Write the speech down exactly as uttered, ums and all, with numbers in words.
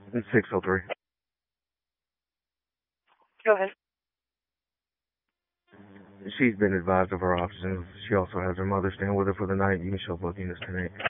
six oh three. Go ahead. She's been advised of her options. She also has her mother staying with her for the night. You can show both units tonight.